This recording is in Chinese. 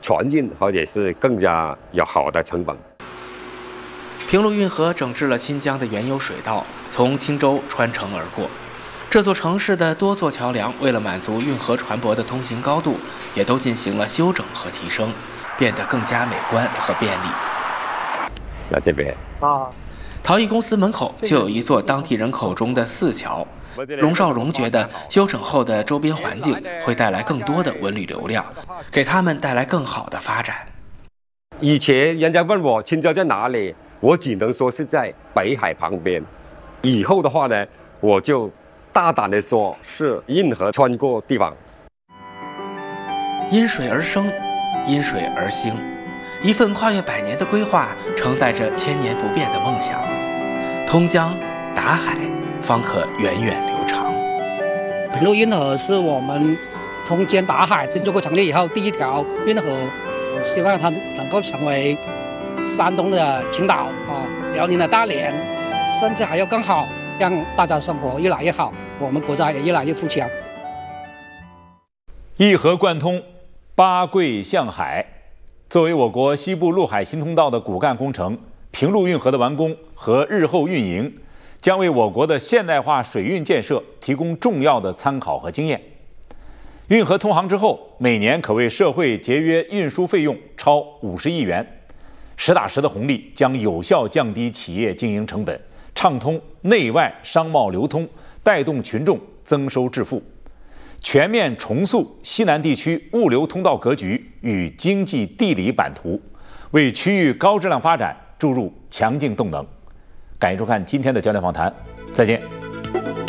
船运或者是更加有好的成本。 平陆运河整治了清江的原有水道，从青州穿城而过。这座城市的多座桥梁，为了满足运河船舶的通行高度，也都进行了修整和提升，变得更加美观和便利。 在这边陶艺公司门口就有一座当地人口中的四桥。龙少荣觉得，修整后的周边环境会带来更多的文旅流量，给他们带来更好的发展。 以前人家问我青椒在哪里，我只能说是在北海旁边。以后的话呢，我就大胆的说是运河穿过地方。 因水而生，因水而兴，一份跨越100年的规划，承载着千年不变的梦想。通江达海，方可源远流长。 平陆运河是我们通江达海新中国成立以后第一条运河，我希望它能够成为山东的青岛辽宁的大连，甚至还要更好，让大家生活越来越好，我们国家也越来越富强。 一河贯通，八桂向海。作为我国西部陆海新通道的骨干工程，平陆运河的完工和日后运营，将为我国的现代化水运建设提供重要的参考和经验。运河通航之后，每年可为社会节约运输费用超50亿元，实打实的红利将有效降低企业经营成本，畅通内外商贸流通，带动群众增收致富，全面重塑西南地区物流通道格局与经济地理版图，为区域高质量发展注入强劲动能。感谢收看今天的焦点访谈，再见。